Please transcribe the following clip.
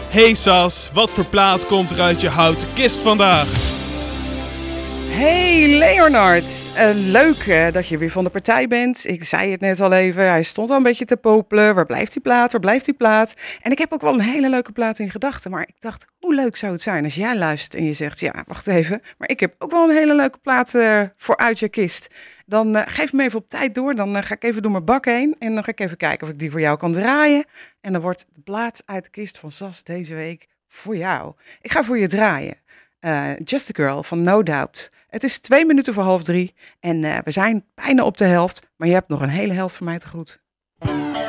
Hey Sas, wat voor plaat komt er uit je houten kist vandaag? Hey Leonard, leuk dat je weer van de partij bent. Ik zei het net al even, hij stond al een beetje te popelen. Waar blijft die plaat, waar blijft die plaat? En ik heb ook wel een hele leuke plaat in gedachten. Maar ik dacht, hoe leuk zou het zijn als jij luistert en je zegt... ja, wacht even, maar ik heb ook wel een hele leuke plaat voor uit je kist. Dan geef me even op tijd door, dan ga ik even door mijn bak heen. En dan ga ik even kijken of ik die voor jou kan draaien. En dan wordt de plaat uit de kist van Sas deze week voor jou. Ik ga voor je draaien. Just a Girl van No Doubt. Het is 2:02 en we zijn bijna op de helft, maar je hebt nog een hele helft van mij te goed.